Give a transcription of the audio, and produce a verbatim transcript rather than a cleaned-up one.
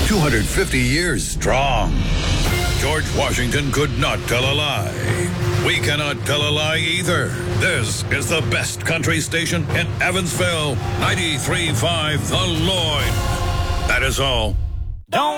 two hundred fifty years strong. George Washington could not tell a lie. We cannot tell a lie either. This is the best country station in Evansville. ninety-three point five The Lloyd. That is all. Don't